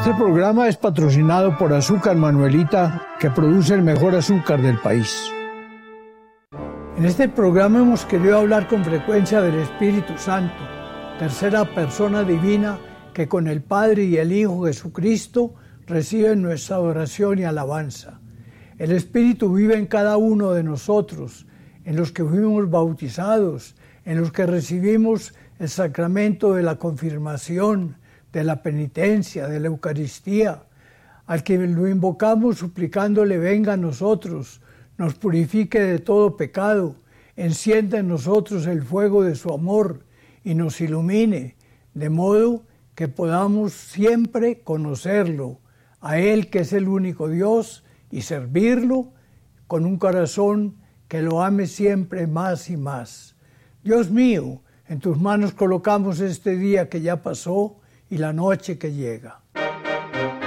Este programa es patrocinado por Azúcar Manuelita, que produce el mejor azúcar del país. En este programa hemos querido hablar con frecuencia del Espíritu Santo, tercera persona divina que con el Padre y el Hijo Jesucristo reciben nuestra adoración y alabanza. El Espíritu vive en cada uno de nosotros, en los que fuimos bautizados, en los que recibimos el sacramento de la confirmación, de la penitencia, de la Eucaristía, al que lo invocamos suplicándole venga a nosotros, nos purifique de todo pecado, encienda en nosotros el fuego de su amor y nos ilumine, de modo que podamos siempre conocerlo, a Él que es el único Dios, y servirlo con un corazón que lo ame siempre más y más. Dios mío, en tus manos colocamos este día que ya pasó y la noche que llega.